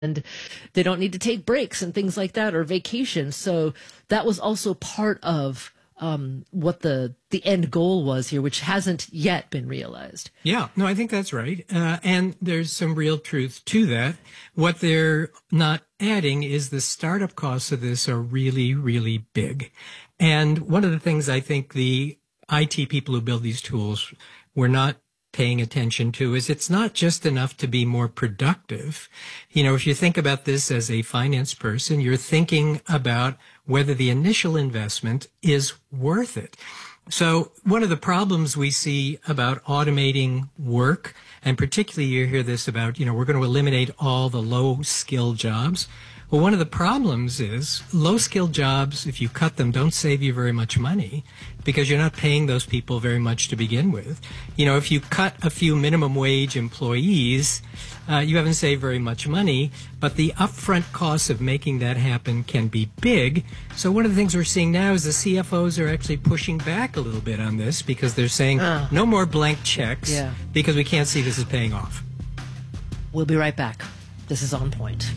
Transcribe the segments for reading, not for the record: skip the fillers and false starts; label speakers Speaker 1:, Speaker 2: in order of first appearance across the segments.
Speaker 1: and they don't need to take breaks and things like that or vacations. So that was also part of what the end goal was here, which hasn't yet been realized.
Speaker 2: Yeah, no, I think that's right. And there's some real truth to that. What they're not adding is the startup costs of this are really, really big. And one of the things I think the IT people who build these tools were not paying attention to is it's not just enough to be more productive. You know, if you think about this as a finance person, you're thinking about whether the initial investment is worth it. So one of the problems we see about automating work, and particularly you hear this about, you know, we're going to eliminate all the low-skill jobs. Well, one of the problems is low-skilled jobs, if you cut them, don't save you very much money because you're not paying those people very much to begin with. You know, if you cut a few minimum wage employees, you haven't saved very much money, but the upfront costs of making that happen can be big. So one of the things we're seeing now is the CFOs are actually pushing back a little bit on this because they're saying no more blank checks because we can't see this is paying off.
Speaker 1: We'll be right back. This is On Point.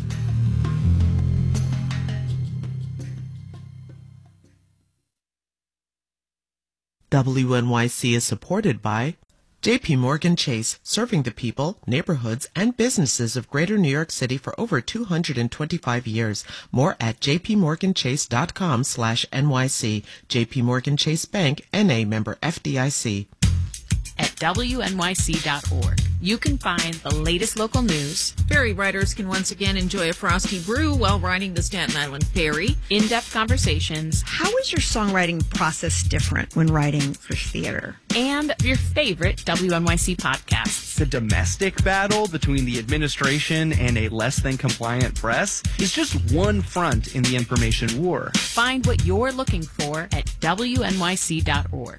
Speaker 3: WNYC is supported by J.P. Morgan Chase, serving the people, neighborhoods, and businesses of Greater New York City for over 225 years. More at jpmorganchase.com/NYC. J.P. Morgan Chase Bank, N.A. member FDIC.
Speaker 4: At WNYC.org, you can find the latest local news.
Speaker 5: Ferry riders can once again enjoy a frosty brew while riding the Staten Island Ferry.
Speaker 4: In-depth conversations.
Speaker 6: How is your songwriting process different when writing for theater?
Speaker 4: And your favorite WNYC podcasts.
Speaker 7: The domestic battle between the administration and a less than compliant press is just one front in the information war.
Speaker 4: Find what you're looking for at WNYC.org.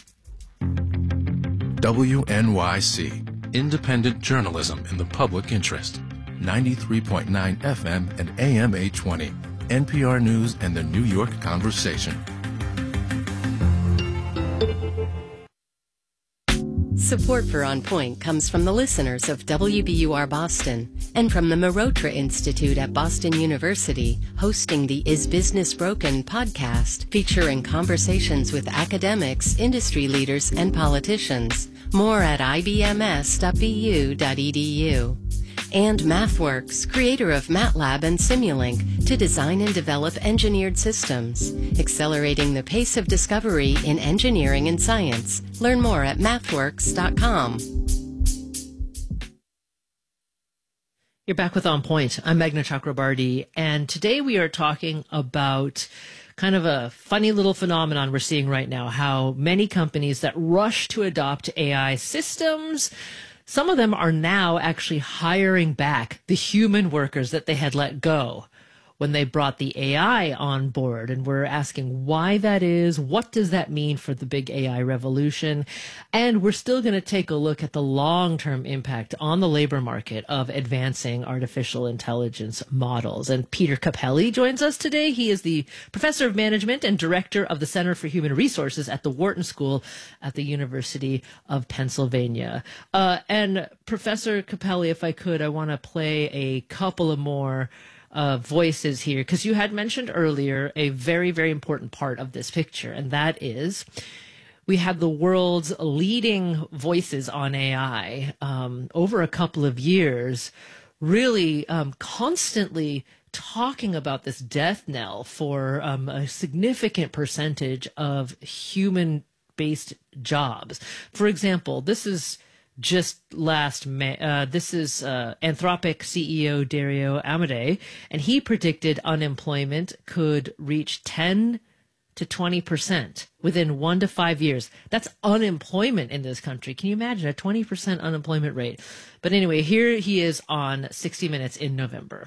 Speaker 8: WNYC, independent journalism in the public interest. 93.9 FM and AM 820. NPR News and the New York Conversation.
Speaker 9: Support for On Point comes from the listeners of WBUR Boston and from the Marotra Institute at Boston University, hosting the Is Business Broken podcast, featuring conversations with academics, industry leaders, and politicians. More at ibms.bu.edu. And MathWorks, creator of MATLAB and Simulink, to design and develop engineered systems, accelerating the pace of discovery in engineering and science. Learn more at mathworks.com.
Speaker 1: You're back with On Point. I'm Meghna Chakrabarty, and today we are talking about kind of a funny little phenomenon we're seeing right now, how many companies that rush to adopt AI systems, some of them are now actually hiring back the human workers that they had let go when they brought the AI on board. And we're asking why that is. What does that mean for the big AI revolution? And we're still going to take a look at the long-term impact on the labor market of advancing artificial intelligence models. And Peter Capelli joins us today. He is the professor of management and director of the Center for Human Resources at the Wharton School at the University of Pennsylvania. And Professor Capelli, if I could, I want to play a couple of more voices here, because you had mentioned earlier a very, very important part of this picture, and that is we have the world's leading voices on AI over a couple of years, really constantly talking about this death knell for a significant percentage of human-based jobs. For example, this is just last May, this is Anthropic CEO Dario Amodei, and he predicted unemployment could reach 10 to 20% within 1 to 5 years. That's unemployment in this country. Can you imagine a 20% unemployment rate? But anyway, here he is on 60 Minutes in November.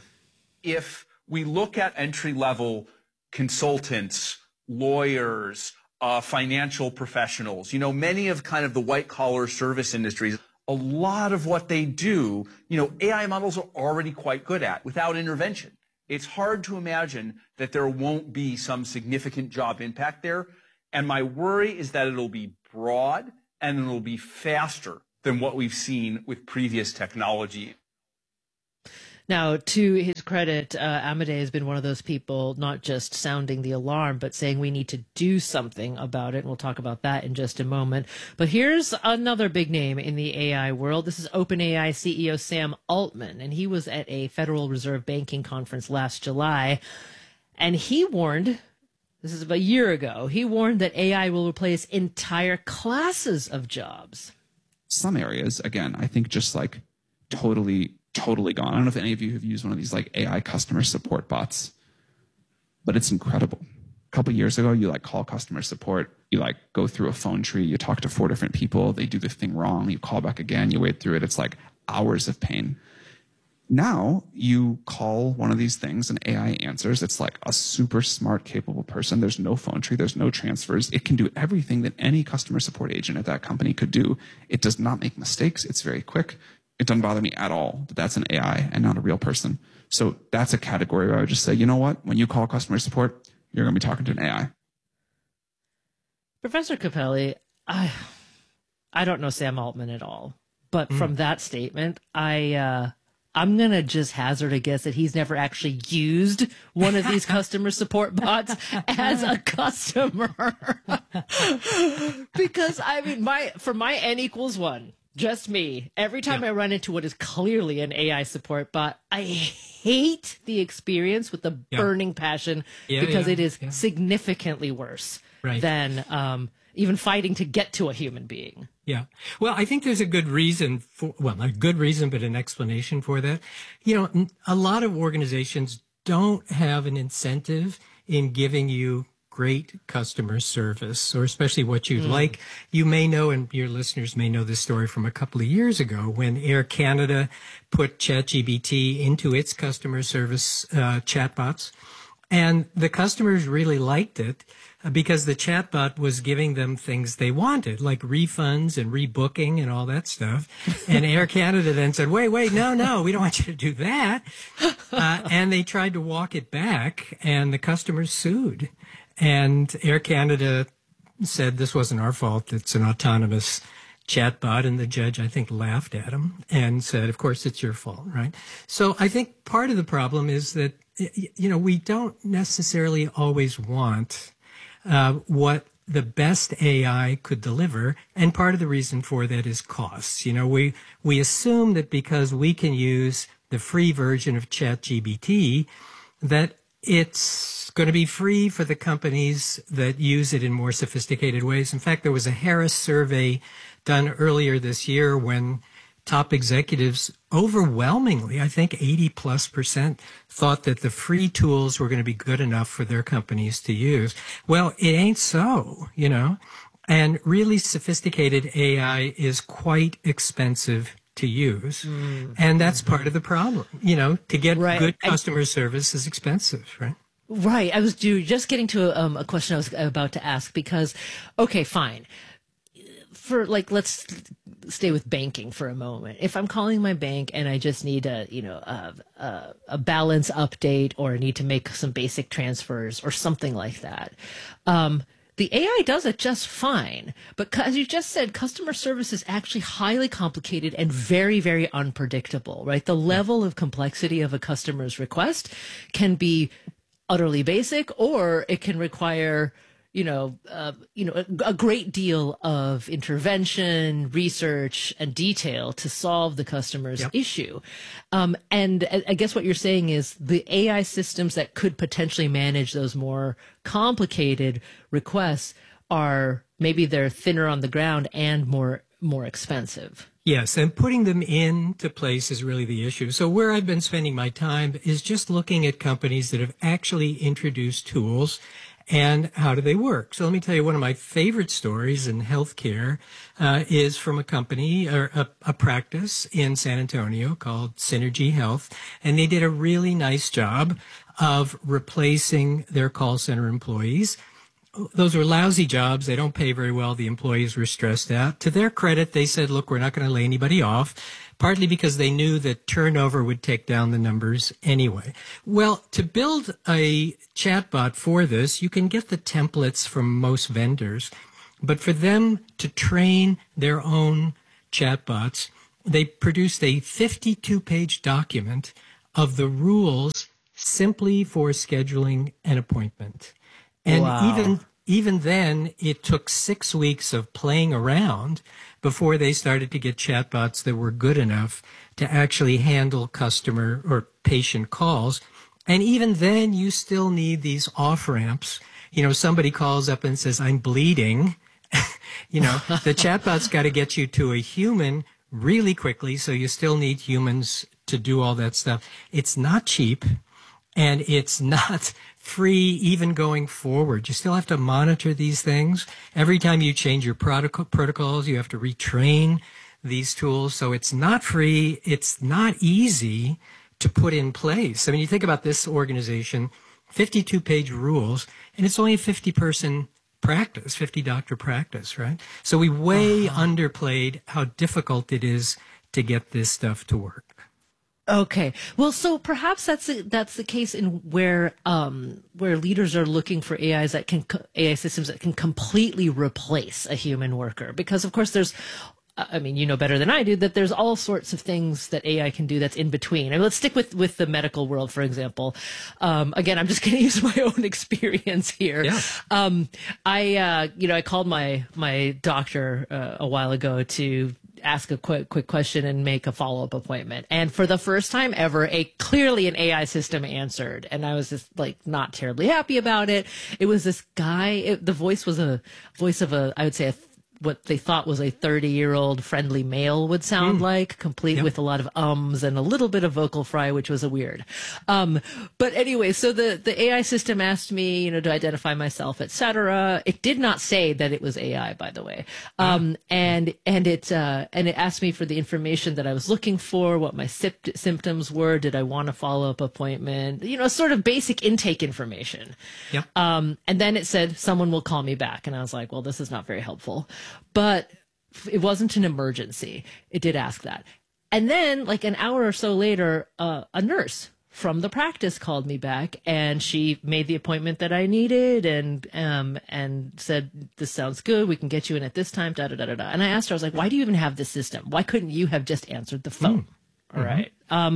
Speaker 10: If we look at entry-level consultants, lawyers, financial professionals, you know, many of kind of the white-collar service industries, a lot of what they do, you know, AI models are already quite good at without intervention. It's hard to imagine that there won't be some significant job impact there. And my worry is that it'll be broad and it'll be faster than what we've seen with previous technology.
Speaker 1: Now, to his credit, Amadei has been one of those people not just sounding the alarm, but saying we need to do something about it. And we'll talk about that in just a moment. But here's another big name in the AI world. This is OpenAI CEO Sam Altman, and he was at a Federal Reserve Banking conference last July, and he warned, this is about a year ago, he warned that AI will replace entire classes of jobs.
Speaker 11: Some areas, again, I think just like totally gone. I don't know if any of you have used one of these like AI customer support bots, but it's incredible. A couple of years ago, you like call customer support, you like go through a phone tree, you talk to 4 different people, they do the thing wrong, you call back again, you wait through it. It's like hours of pain. Now you call one of these things and AI answers. It's like a super smart, capable person. There's no phone tree. There's no transfers. It can do everything that any customer support agent at that company could do. It does not make mistakes. It's very quick. It doesn't bother me at all that that's an AI and not a real person. So that's a category where I would just say, you know what? When you call customer support, you're going to be talking to an AI.
Speaker 1: Professor Capelli, I don't know Sam Altman at all, but from that statement, I'm going to just hazard a guess that he's never actually used one of these customer support bots as a customer. Because, I mean, for my N equals 1, just me, every time I run into what is clearly an AI support bot, I hate the experience with the burning passion because it is significantly worse than even fighting to get to a human being.
Speaker 2: Yeah. Well, I think there's a good reason not a good reason, but an explanation for that. You know, a lot of organizations don't have an incentive in giving you great customer service, or especially what you'd like. You may know, and your listeners may know this story from a couple of years ago when Air Canada put ChatGPT into its customer service chatbots. And the customers really liked it because the chatbot was giving them things they wanted, like refunds and rebooking and all that stuff. And Air Canada then said, wait, no, we don't want you to do that. And they tried to walk it back, and the customers sued. And Air Canada said this wasn't our fault. It's an autonomous chatbot. And the judge, I think, laughed at him and said, of course, it's your fault, right? So I think part of the problem is that, you know, we don't necessarily always want what the best AI could deliver. And part of the reason for that is costs. You know, we assume that because we can use the free version of ChatGPT, that it's going to be free for the companies that use it in more sophisticated ways. In fact, there was a Harris survey done earlier this year when top executives overwhelmingly, I think 80+%, thought that the free tools were going to be good enough for their companies to use. Well, it ain't so, you know, and really sophisticated AI is quite expensive to use. And that's part of the problem. You know, to get good customer service is expensive, right?
Speaker 1: Right. I was just getting to a question I was about to ask because, okay, fine. For like, let's stay with banking for a moment. If I'm calling my bank and I just need a balance update or need to make some basic transfers or something like that, the AI does it just fine. But as you just said, customer service is actually highly complicated and very, very unpredictable, right? The level of complexity of a customer's request can be utterly basic, or it can require, a great deal of intervention, research, and detail to solve the customer's issue. And I guess what you're saying is the AI systems that could potentially manage those more complicated requests maybe they're thinner on the ground and more expensive.
Speaker 2: Yes, and putting them into place is really the issue. So where I've been spending my time is just looking at companies that have actually introduced tools and how do they work. So let me tell you, one of my favorite stories in healthcare is from a company or a practice in San Antonio called Synergy Health. And they did a really nice job of replacing their call center employees. Those were lousy jobs. They don't pay very well. The employees were stressed out. To their credit, they said, look, we're not going to lay anybody off, partly because they knew that turnover would take down the numbers anyway. Well, to build a chatbot for this, you can get the templates from most vendors. But for them to train their own chatbots, they produced a 52-page document of the rules simply for scheduling an appointment. And
Speaker 1: Wow.
Speaker 2: even then, it took 6 weeks of playing around before they started to get chatbots that were good enough to actually handle customer or patient calls. And even then, you still need these off-ramps. You know, somebody calls up and says, I'm bleeding. You know, the chatbot's got to get you to a human really quickly, so you still need humans to do all that stuff. It's not cheap, and it's not free even going forward. You still have to monitor these things. Every time you change your protocols, you have to retrain these tools. So it's not free. It's not easy to put in place. I mean, you think about this organization, 52-page rules, and it's only a 50-person practice, 50-doctor practice, right? So we way underplayed how difficult it is to get this stuff to work.
Speaker 1: Okay. Well, so perhaps that's the case in where leaders are looking for AI systems that can completely replace a human worker, because of course there's, I mean, you know better than I do that there's all sorts of things that AI can do that's in between. I mean, let's stick with the medical world, for example. Again, I'm just going to use my own experience here.
Speaker 2: Yeah.
Speaker 1: I called my doctor a while ago to ask a quick question and make a follow-up appointment. And for the first time ever, clearly an AI system answered. And I was just not terribly happy about it. It was this guy, the voice was a voice of I would say what they thought was a 30-year-old friendly male would sound like, complete with a lot of ums and a little bit of vocal fry, which was a weird. But anyway, so the AI system asked me, to identify myself, etc. It did not say that it was AI, by the way. And it asked me for the information that I was looking for, what my symptoms were, did I want a follow-up appointment, sort of basic intake information.
Speaker 2: Yep.
Speaker 1: And then it said, someone will call me back. And I was like, well, this is not very helpful. But it wasn't an emergency. It did ask that. And then an hour or so later, a nurse from the practice called me back, and she made the appointment that I needed and said, this sounds good. We can get you in at this time, da-da-da-da-da. And I asked her, I was like, why do you even have this system? Why couldn't you have just answered the phone? All right.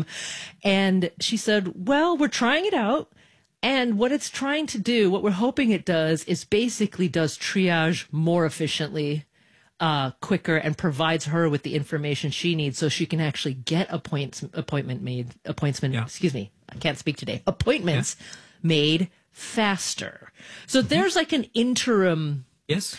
Speaker 1: And she said, well, we're trying it out. And what it's trying to do, what we're hoping it does, is basically does triage more efficiently, quicker, and provides her with the information she needs so she can actually get appointments made faster. So there's an interim, use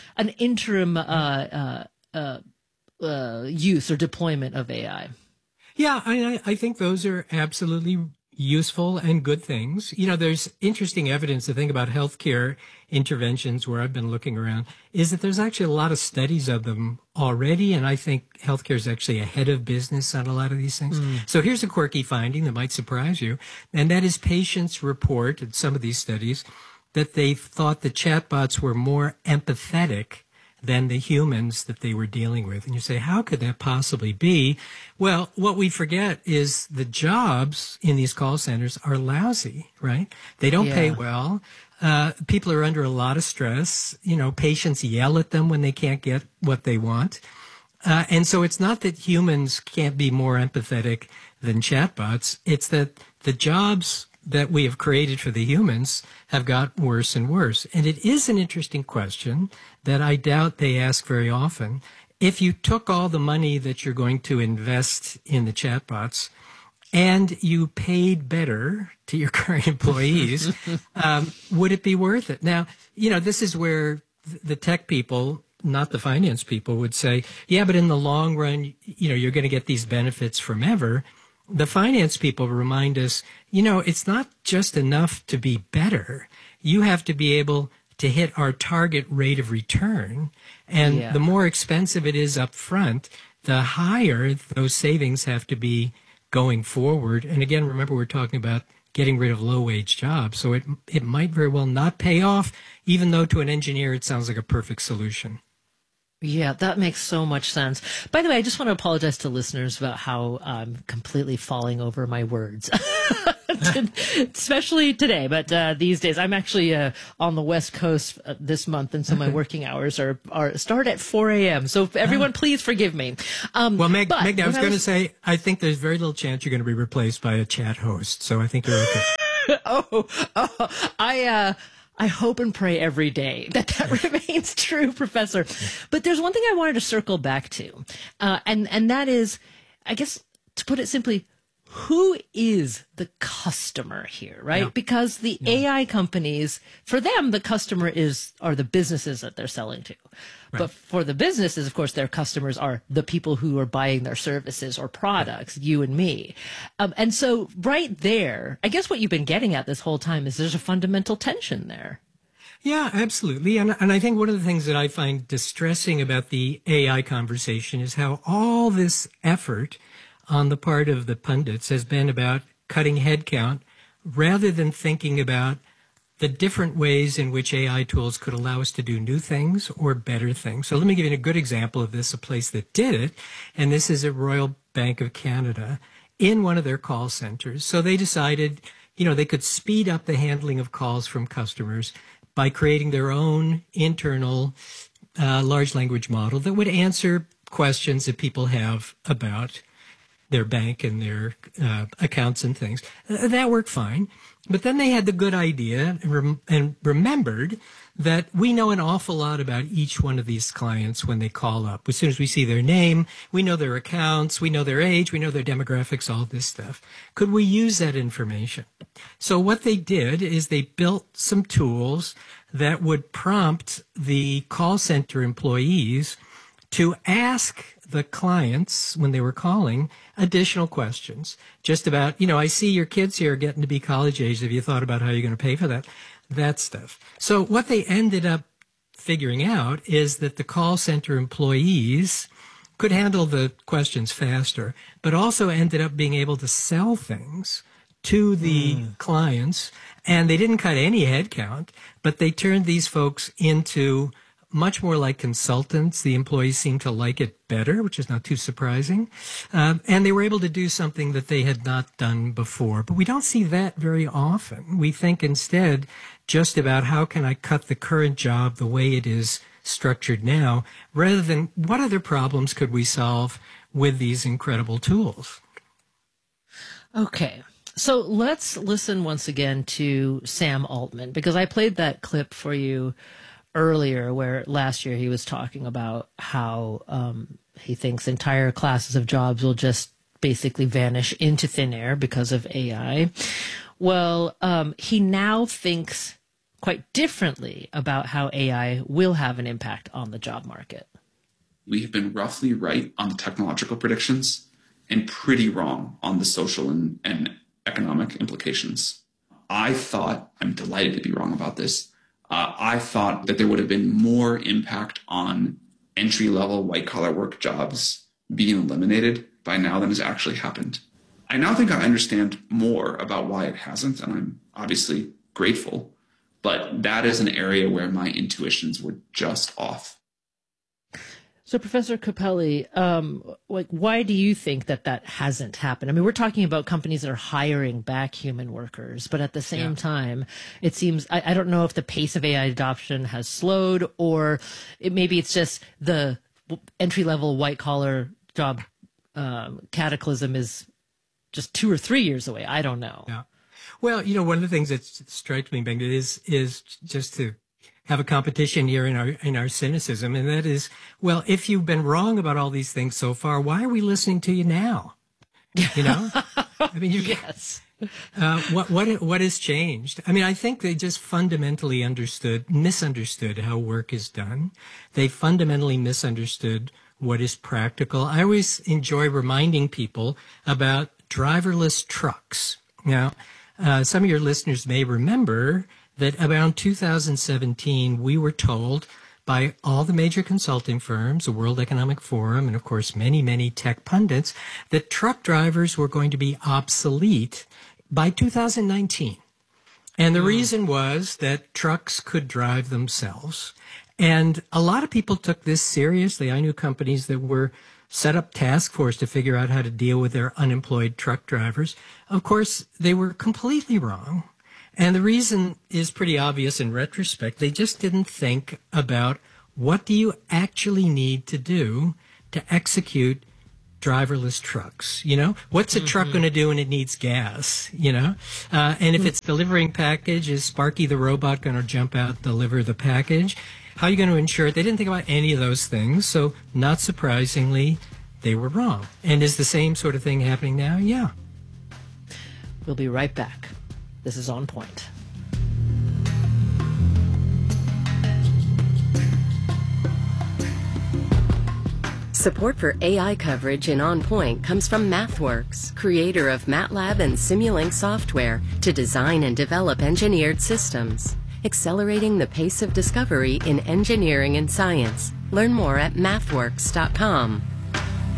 Speaker 1: or deployment of AI.
Speaker 2: Yeah, I think those are absolutely useful and good things. There's interesting evidence to think about healthcare interventions where I've been looking around, is that there's actually a lot of studies of them already, and I think healthcare is actually ahead of business on a lot of these things. So here's a quirky finding that might surprise you, and that is patients report in some of these studies that they thought the chatbots were more empathetic than the humans that they were dealing with. And you say, how could that possibly be? Well, what we forget is the jobs in these call centers are lousy, right? They don't pay well. People are under a lot of stress. Patients yell at them when they can't get what they want. And so it's not that humans can't be more empathetic than chatbots. It's that the jobs that we have created for the humans have got worse and worse. And it is an interesting question that I doubt they ask very often. If you took all the money that you're going to invest in the chatbots and you paid better to your current employees, would it be worth it? Now, this is where the tech people, not the finance people, would say, yeah, but in the long run, you're going to get these benefits from ever. The finance people remind us, it's not just enough to be better. You have to be able to hit our target rate of return. And the more expensive it is up front, the higher those savings have to be going forward. And again, remember, we're talking about getting rid of low-wage jobs. So it might very well not pay off, even though to an engineer it sounds like a perfect solution.
Speaker 1: Yeah, that makes so much sense. By the way, I just want to apologize to listeners about how I'm completely falling over my words especially today. But these days, I'm actually on the West Coast this month, and so my working hours are start at 4 a.m. So everyone, please forgive me.
Speaker 2: Well, Meg, I was going to say, I think there's very little chance you're going to be replaced by a chat host. So I think you're okay.
Speaker 1: I hope and pray every day that remains true, Professor. But there's one thing I wanted to circle back to, and that is, I guess, to put it simply, who is the customer here, right? Yeah. Because the AI companies, for them, the customer are the businesses that they're selling to. Right. But for the businesses, of course, their customers are the people who are buying their services or products, you and me. And so right there, I guess what you've been getting at this whole time is there's a fundamental tension there.
Speaker 2: Yeah, absolutely. And I think one of the things that I find distressing about the AI conversation is how all this effort on the part of the pundits has been about cutting headcount rather than thinking about the different ways in which AI tools could allow us to do new things or better things. So let me give you a good example of this, a place that did it, and this is at Royal Bank of Canada in one of their call centers. So they decided, they could speed up the handling of calls from customers by creating their own internal large language model that would answer questions that people have about their bank and their accounts and things. That worked fine. But then they had the good idea and remembered that we know an awful lot about each one of these clients when they call up. As soon as we see their name, we know their accounts, we know their age, we know their demographics, all this stuff. Could we use that information? So what they did is they built some tools that would prompt the call center employees to ask the clients, when they were calling, additional questions. Just about, I see your kids here getting to be college age. Have you thought about how you're going to pay for that? That stuff. So what they ended up figuring out is that the call center employees could handle the questions faster, but also ended up being able to sell things to the clients. And they didn't cut any headcount, but they turned these folks into much more like consultants. The employees seemed to like it better, which is not too surprising. And they were able to do something that they had not done before. But we don't see that very often. We think instead just about how can I cut the current job the way it is structured now, rather than what other problems could we solve with these incredible tools.
Speaker 1: Okay. So let's listen once again to Sam Altman, because I played that clip for you earlier where last year he was talking about how he thinks entire classes of jobs will just basically vanish into thin air because of AI. Well, he now thinks quite differently about how AI will have an impact on the job market.
Speaker 11: We have been roughly right on the technological predictions and pretty wrong on the social and economic implications. I'm delighted to be wrong about this. I thought that there would have been more impact on entry-level white-collar work jobs being eliminated by now than has actually happened. I now think I understand more about why it hasn't, and I'm obviously grateful, but that is an area where my intuitions were just off.
Speaker 1: So, Professor Capelli, why do you think that hasn't happened? I mean, we're talking about companies that are hiring back human workers, but at the same time, it seems, I don't know if the pace of AI adoption has slowed, or maybe it's just the entry-level white-collar job cataclysm is just 2 or 3 years away. I don't know.
Speaker 2: Yeah. Well, one of the things that strikes me, Bengta, is just to have a competition here in our cynicism, and that is, well, if you've been wrong about all these things so far, why are we listening to you now? I mean, yes. What has changed? I mean, I think they just fundamentally misunderstood how work is done. They fundamentally misunderstood what is practical. I always enjoy reminding people about driverless trucks. Now, some of your listeners may remember that around 2017, we were told by all the major consulting firms, the World Economic Forum, and of course many, many tech pundits, that truck drivers were going to be obsolete by 2019. And the reason was that trucks could drive themselves. And a lot of people took this seriously. I knew companies that were set up task force to figure out how to deal with their unemployed truck drivers. Of course, they were completely wrong. And the reason is pretty obvious in retrospect. They just didn't think about what do you actually need to do to execute driverless trucks. What's a truck going to do when it needs gas? And if it's delivering package, is Sparky the robot going to jump out and deliver the package? How are you going to ensure it? They didn't think about any of those things. So not surprisingly, they were wrong. And is the same sort of thing happening now? Yeah.
Speaker 1: We'll be right back. This is On Point.
Speaker 9: Support for AI coverage in On Point comes from MathWorks, creator of MATLAB and Simulink software to design and develop engineered systems, accelerating the pace of discovery in engineering and science. Learn more at mathworks.com.